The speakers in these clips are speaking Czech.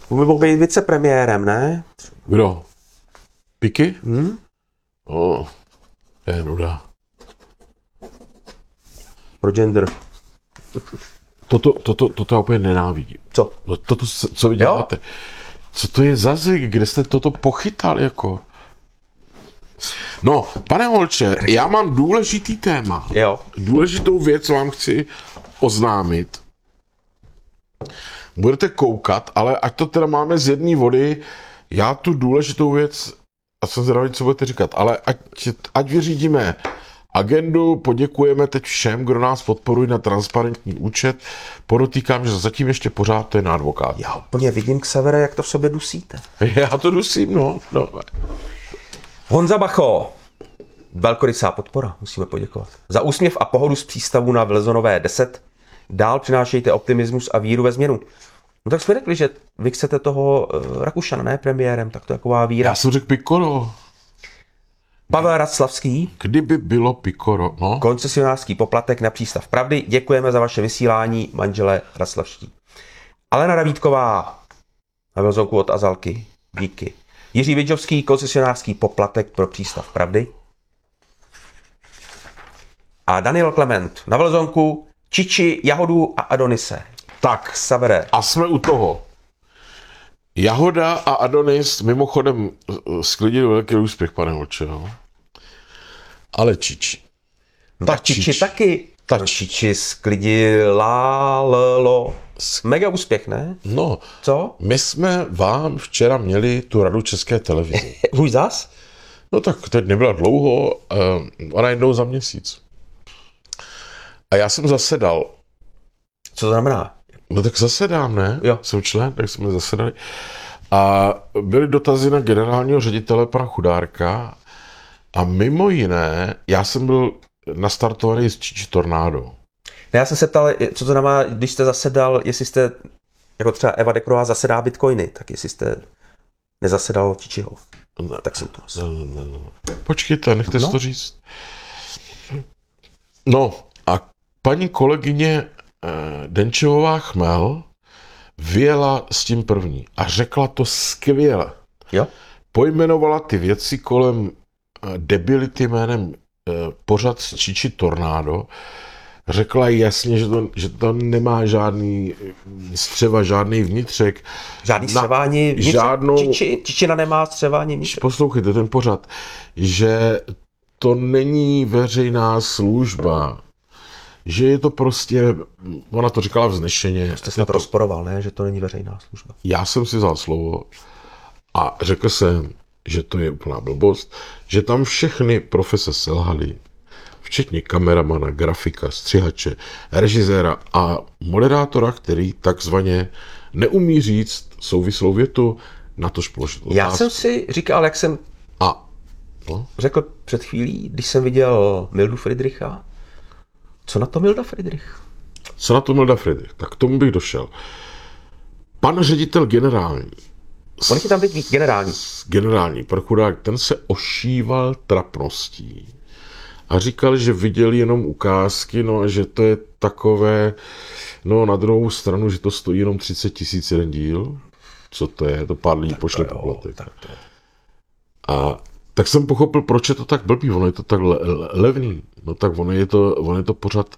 On by mohl být vicepremiérem, ne? Kdo? Piky? Je nuda. Pro gender. Toto já úplně nenávidím. Co? No toto, co vy děláte? Co to je za zvyk? Kde jste toto pochytal, jako? No, pane Holče, já mám důležitý téma. Jo. Důležitou věc vám chci oznámit. Budete koukat, ale ať to teda máme z jedné vody, já tu důležitou věc, a jsem zvědavý, co budete říkat, ale ať vyřídíme agendu, poděkujeme teď všem, kdo nás podporují na transparentní účet. Podotýkám, že zatím ještě pořád to je na advokát. Já úplně vidím, Xavere, jak to v sobě dusíte. Já to dusím, no. Honza Bacho. Velkorysá podpora, musíme poděkovat. Za úsměv a pohodu z přístavu na Vilzonové 10. Dál přinášejte optimismus a víru ve změnu. No tak jsme řekli, že vy chcete toho Rakušana, ne premiérem, tak to je taková víra. Já jsem řekl Pikoro. Pavel Raclavský. Kdyby bylo Pikoro, no. Koncesionářský poplatek na přístav Pravdy. Děkujeme za vaše vysílání, manželé Raclavští. Alena Davítková. Na Vilzonku od Azalky. Díky. Jiří Vidžovský, koncesionářský poplatek pro přístav Pravdy. A Daniel Klement. Na Vilzonku Čiči, Jahodu a Adonise. Tak, Xavere. a jsme u toho. Jahoda a Adonis mimochodem sklidili velký úspěch, pane Holče, no. Ale Čiči. No tak Čiči taky. Ta Čiči sklidila llo. Mega úspěch, ne? No, Co? my jsme vám včera měli tu radu České televize. Už zas? No tak teď nebyla dlouho, ona jednou za měsíc. A já jsem zasedal. Co to znamená? No tak zasedám, ne? Jo. Jsem člen, tak jsme zasedali. A byly dotazy na generálního ředitele pana Chudárka a mimo jiné, já jsem byl nastartovaný z Čiči Tornádo. Já jsem se ptal, co to znamená, když jste zasedal, jestli jste, jako třeba Eva Dekrová zasedá bitcoiny, tak jestli jste nezasedal Čičiho. Tak jsem to Ne. Počkejte, nechte si to říct. No a paní kolegyně Denčevová Chmel vyjela s tím první a řekla to skvěle. Jo? Pojmenovala ty věci kolem debility jménem pořad z Čiči Tornádo. Řekla jasně, že to nemá žádný střeva, žádný vnitřek. Žádný střevání vnitřek? Žádnou... Čičina nemá střevání vnitřek? Poslouchejte ten pořad, že to není veřejná služba, že je to prostě, ona to říkala vznešeně. Jste snad rozporoval, ne? Že to není veřejná služba. Já jsem si vzal slovo a řekl jsem, že to je úplná blbost, že tam všechny profese selhaly, včetně kameramana, grafika, střihače, režiséra a moderátora, který takzvaně neumí říct souvislou větu, na tož položit otázku. Já jsem si říkal, jak jsem řekl před chvílí, když jsem viděl Mildu Friedricha, co na to Milda Friedrich? Co na to Milda Friedrich? Tak k tomu bych došel. Pan ředitel generální. On je tam teď generální. Generální, pan Chudák, ten se ošíval trapností. A říkal, že viděl jenom ukázky, no a že to je takové, no na druhou stranu, že to stojí jenom 30 000 jeden díl. Co to je? To pár lidí pošle poplatek. A tak jsem pochopil, proč je to tak blbý, ono je to tak levný. No tak ono je to pořad,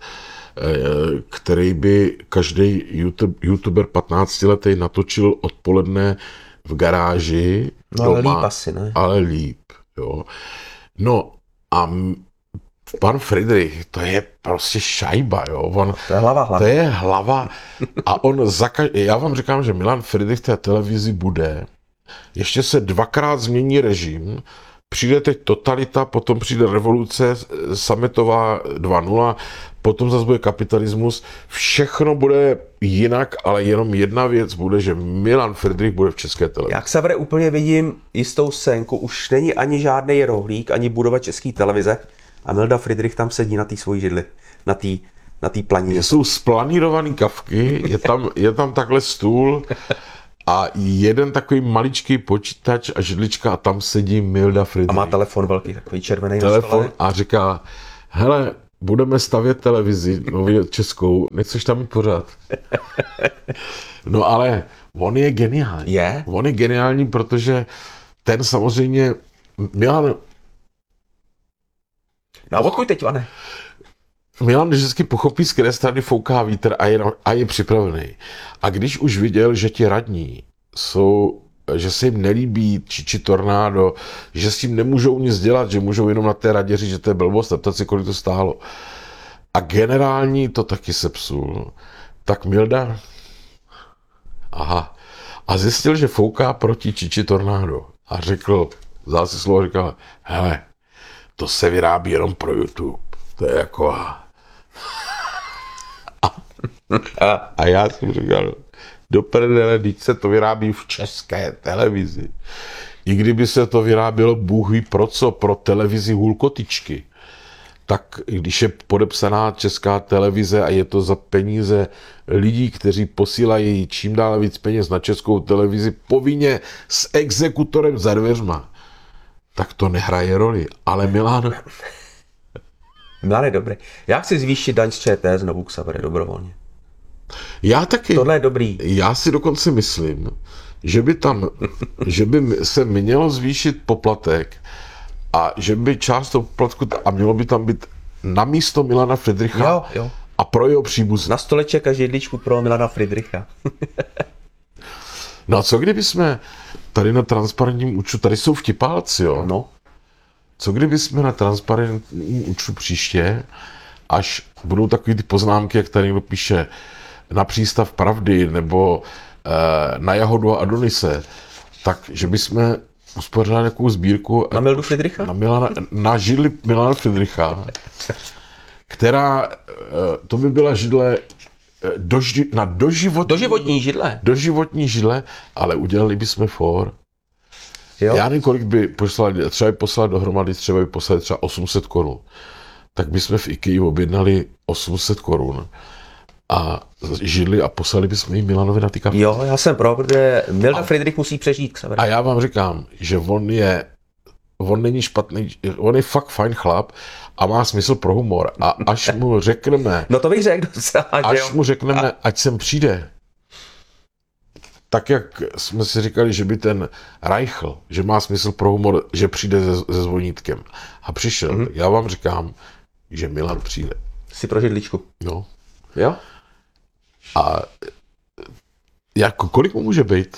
který by každý youtuber 15letý natočil odpoledne v garáži. No ale líp asi, ne? Ale líp, jo. No a pan Friedrich, to je prostě šajba, jo. To je hlava. To je hlava. A já vám říkám, že Milan Friedrich té televizi bude. Ještě se dvakrát změní režim. Přijde teď totalita, potom přijde revoluce, sametová 2.0, potom zase bude kapitalismus. Všechno bude jinak, ale jenom jedna věc bude, že Milan Friedrich bude v České televizi. Já Xavere úplně vidím jistou scénku, už není ani žádný rohlík, ani budova České televize a Milda Friedrich tam sedí na té svojí židli, na té planině. Jsou splanírovaný kavky, je tam takhle stůl a jeden takový maličký počítač a židlička a tam sedí Milda Friedrich. A má telefon velký, takový červený telefon a říká, hele, budeme stavět televizi, nově českou, nechceš tam mít pořád. No ale on je geniální. Je? On je geniální, protože ten samozřejmě, Milan No a odkud teď, Vane? vždycky pochopí, z které strany fouká vítr a je připravený. A když už viděl, že ti radní jsou, že se jim nelíbí či tornádo, že s tím nemůžou nic dělat, že můžou jenom na té radě říct, že to je blbost a ptat si, kolik to stálo. A generální to taky sepsul. Tak Milda, a zjistil, že fouká proti čiči tornádo. A řekl, vzal si slovo a říkal, hele, to se vyrábí jenom pro YouTube. To je jako... A já jsem říkal, do prdele, teď se to vyrábí v české televizi. I kdyby se to vyrábělo, Bůh ví pro co, pro televizi Hulkotičky, tak když je podepsaná česká televize a je to za peníze lidí, kteří posílají čím dál víc peněz na českou televizi povinně s exekutorem za dveřma, tak to nehraje roli. Ale Milan je dobrý. Já chci zvýšit daň z ČT znovu k Xavere dobrovolně. já taky. Tohle je dobrý. Já si dokonce myslím, že by se mělo zvýšit poplatek a že by část toho poplatku, a mělo by tam být na místo Milana Fridricha Jo. a pro jeho příbuzné. Na stoleček a židličku pro Milana Fridricha. No a co kdyby jsme tady na transparentním účtu, tady jsou vtipálci, jo? No. Co kdyby jsme na transparentním účtu příště, až budou takový ty poznámky, jak tady někdo píše na přístav pravdy nebo na Jahodu a Adonise, tak že bychom uspořádali takovou sbírku Na Mildu Fridricha? na židli Milana Fridricha, která, to by byla židle na doživotní židle, ale udělali bychom for. Jo. Já nevím, kolik by poslali, třeba by poslali dohromady, třeba by poslali třeba 800 korun. Tak bychom v IKEA objednali 800 korun a židli a poslali bychom jim Milanovi na ty kafe. Jo, já jsem pro, protože Milda Fridrich musí přežít k Xavere. A já vám říkám, že on není špatný, on je fakt fajn chlap a má smysl pro humor. A až mu řekneme, No to bych řekl docela, že jo. mu řekneme, ať sem přijde, tak jak jsme si říkali, že by ten Reichl, že má smysl pro humor, že přijde se zvonítkem. A přišel. Já vám říkám, že Milan přijde. Si pro židličku. No. Jo? A jako kolik mu může být?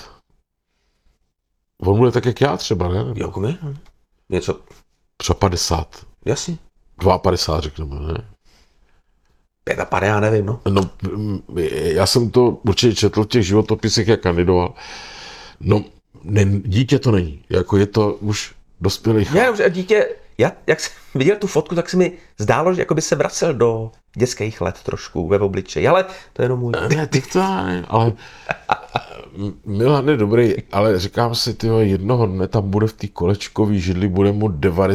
On bude tak, jak já třeba, ne? Jo, komi? Něco, Třeba 50. jasně. 52 řekneme, ne? 55, já nevím, no. No, já jsem to určitě četl v těch životopisech, jak kandidoval. No, dítě to není. Jako je to už dospělý chlap. Já, že dítě, jak jsem viděl tu fotku, tak se mi zdálo, že jako by se vracel do dětských let trošku ve obličeji, ale to je jenom můj. Ne, ty to ne, ale Milan je dobrý, ale říkám si, tyjo, jednoho dne tam bude v té kolečkový židli, bude mu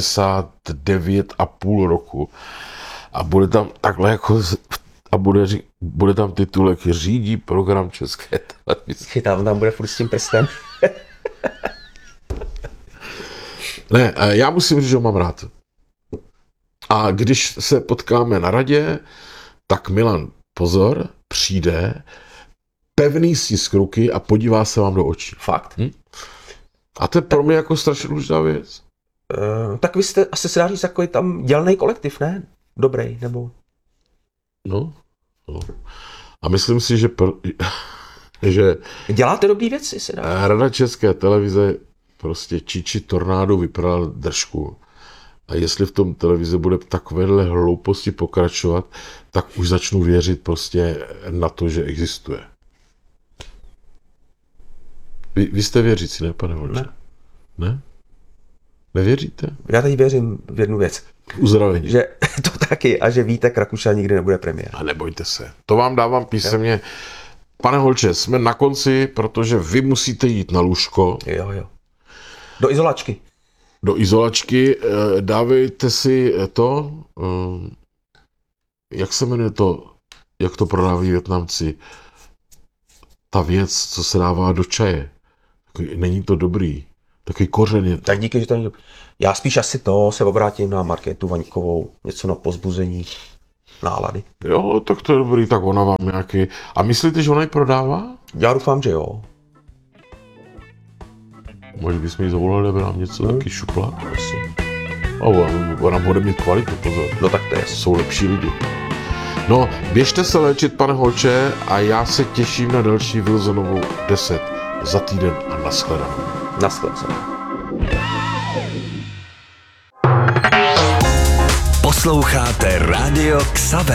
99,5 roku a bude tam takhle jako a bude tam titulek řídí program České televize. Tam bude furt s tím prstem. Ne, já musím říct, že ho mám rád. A když se potkáme na radě, tak Milan, pozor, přijde, pevný stisk ruky a podívá se vám do očí. Fakt. A to je pro mě jako strašně důležitá věc. Tak vy jste asi se dá říct takový tam dělnej kolektiv, ne? Dobrý, nebo... No. A myslím si, že Děláte dobrý věci, se dá. Rada České televize prostě čiči tornádo vypral držku. A jestli v tom televize bude takovéhle hlouposti pokračovat, tak už začnu věřit prostě na to, že existuje. Vy jste věřící, ne, pane Volče? Ne? Nevěříte? Já teď věřím v jednu věc. Uzdravení. Že to taky a že Vítek Rakušan nikdy nebude premiér. A nebojte se. To vám dávám písemně. Pane Holče, jsme na konci, protože vy musíte jít na lůžko. Jo. Do izolačky. Do izolačky. Dávejte si to, jak se jmenuje to, jak to prodávají Vietnamci, ta věc, co se dává do čaje. Není to dobrý. Takový kořen je. Tak díky, že to není. Já spíš asi to se obrátím na Markétu Vaňkovou, něco na pozbuzení. nálady. Jo, tak to je dobrý, tak ona vám nějaký... A myslíte, že ona ji prodává? Já doufám, že jo. Možná bychom jí zavolali, aby nám něco taky šupla. A ona bude mít kvalitu, pozor. No tak to je. Jsou lepší lidi. No, běžte se léčit, pane Holče, a já se těším na další Wilsonovou 10 za týden a nashledanou. Nashledanou. Posloucháte Rádio Xaver.